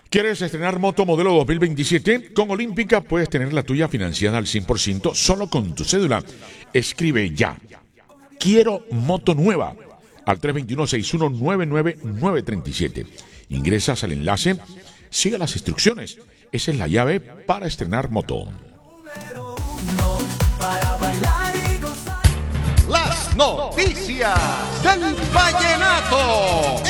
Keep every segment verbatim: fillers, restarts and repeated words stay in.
¿Quieres estrenar moto modelo dos mil veintisiete? Con Olímpica puedes tener la tuya financiada al cien por ciento solo con tu cédula. Escribe ya. Quiero moto nueva al tres dos uno, seis uno nueve nueve nueve tres siete. Ingresas al enlace, sigue las instrucciones. Esa es la llave para estrenar moto. Las noticias del vallenato.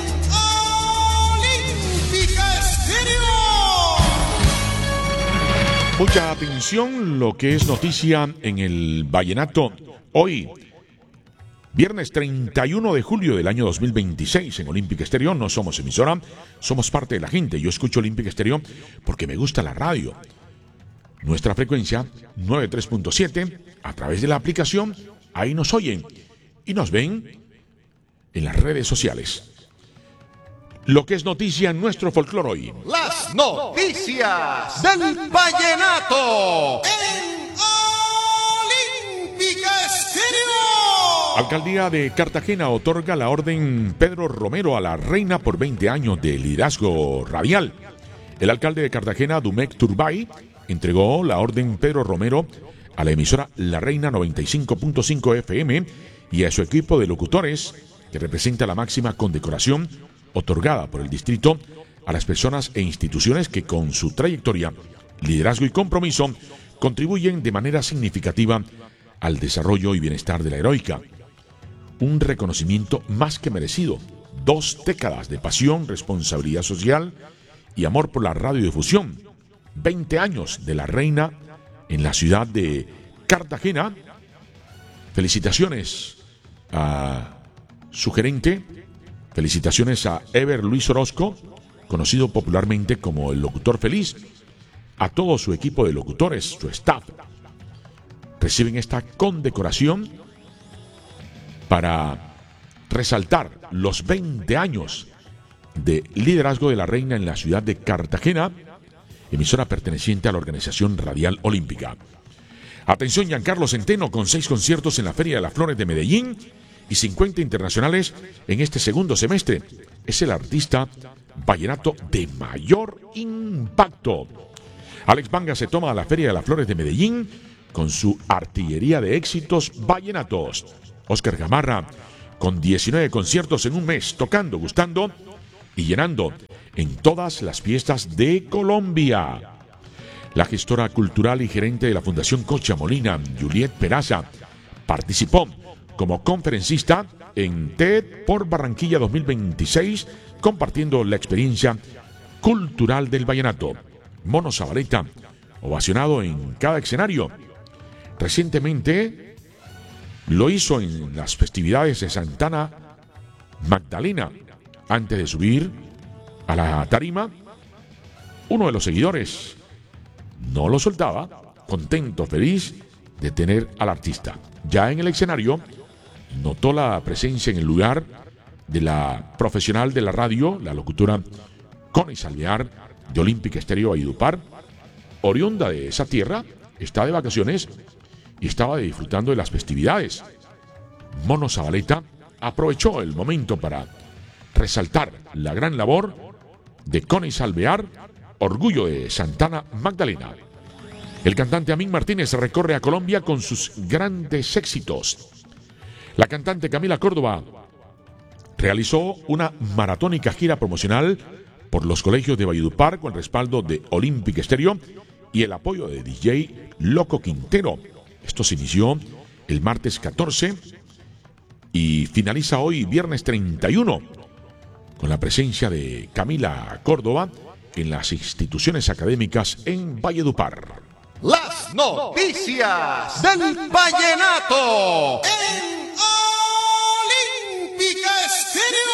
Mucha atención, lo que es noticia en el vallenato hoy, viernes treinta y uno de julio del año dos mil veintiséis en Olímpica Estéreo. No somos emisora, somos parte de la gente. Yo escucho Olímpica Estéreo porque me gusta la radio. Nuestra frecuencia noventa y tres punto siete, a través de la aplicación, ahí nos oyen y nos ven en las redes sociales. Lo que es noticia en nuestro folclore hoy. Las noticias del vallenato en Olímpica Estéreo. Alcaldía de Cartagena otorga la orden Pedro Romero a la reina por veinte años de liderazgo radial. El alcalde de Cartagena, Dumec Turbay, entregó la orden Pedro Romero a la emisora La Reina noventa y cinco punto cinco F M y a su equipo de locutores, que representa la máxima condecoración otorgada por el distrito a las personas e instituciones que con su trayectoria, liderazgo y compromiso contribuyen de manera significativa al desarrollo y bienestar de la heroica. Un reconocimiento más que merecido. Dos décadas de pasión, responsabilidad social y amor por la radiodifusión. veinte años de la reina en la ciudad de Cartagena. Felicitaciones a su gerente. Felicitaciones a Ever Luis Orozco, conocido popularmente como el locutor feliz, a todo su equipo de locutores, su staff. Reciben esta condecoración para resaltar los veinte años de liderazgo de la reina en la ciudad de Cartagena, emisora perteneciente a la Organización Radial Olímpica. Atención, Giancarlo Centeno, con seis conciertos en la Feria de las Flores de Medellín y cincuenta internacionales en este segundo semestre. Es el artista vallenato de mayor impacto. Alex Banga se toma a la Feria de las Flores de Medellín con su artillería de éxitos vallenatos. Oscar Gamarra, con diecinueve conciertos en un mes, tocando, gustando y llenando en todas las fiestas de Colombia. La gestora cultural y gerente de la Fundación Cocha Molina, Juliet Peraza, participó como conferencista en TED por Barranquilla dos mil veintiséis, compartiendo la experiencia cultural del vallenato. Mono Zabaleta, ovacionado en cada escenario. Recientemente lo hizo en las festividades de Santana Magdalena. Antes de subir a la tarima, uno de los seguidores no lo soltaba, contento, feliz de tener al artista. Ya en el escenario, notó la presencia en el lugar de la profesional de la radio, la locutora Connie Salvear, de Olímpica Estéreo Valledupar, oriunda de esa tierra, está de vacaciones y estaba disfrutando de las festividades. Mono Zabaleta aprovechó el momento para resaltar la gran labor de Connie Salvear, orgullo de Santana Magdalena. El cantante Amín Martínez recorre a Colombia con sus grandes éxitos. La cantante Camila Córdoba realizó una maratónica gira promocional por los colegios de Valledupar con el respaldo de Olímpica Estéreo y el apoyo de D J Loco Quintero. Esto se inició el martes catorce y finaliza hoy viernes treinta y uno con la presencia de Camila Córdoba en las instituciones académicas en Valledupar. Las noticias del vallenato en